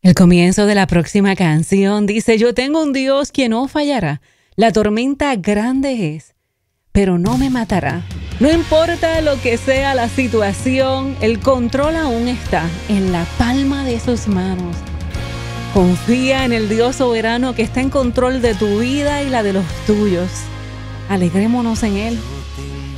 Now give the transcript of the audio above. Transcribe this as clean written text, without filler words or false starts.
El comienzo de la próxima canción dice: yo tengo un Dios que no fallará. La tormenta grande es, pero no me matará. No importa lo que sea la situación, el control aún está en la palma de sus manos. Confía en el Dios soberano que está en control de tu vida y la de los tuyos. Alegrémonos en Él.